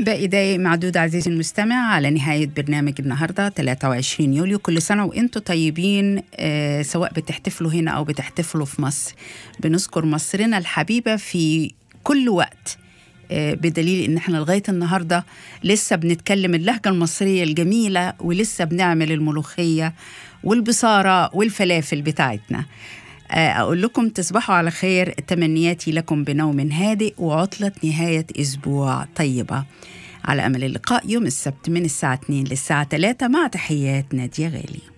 باقي دقايق معدودة عزيزي المستمع على نهاية برنامج النهاردة 23 يوليو. كل سنة وانتم طيبين، سواء بتحتفلوا هنا أو بتحتفلوا في مصر. بنذكر مصرنا الحبيبة في كل وقت، بدليل ان احنا لغاية النهاردة لسه بنتكلم اللهجة المصرية الجميلة، ولسه بنعمل الملوخية والبصارة والفلافل بتاعتنا. أقول لكم تصبحوا على خير، تمنياتي لكم بنوم هادئ وعطلة نهاية أسبوع طيبة، على أمل اللقاء يوم السبت من الساعة 2 للساعة 3 مع تحيات نادية غالي.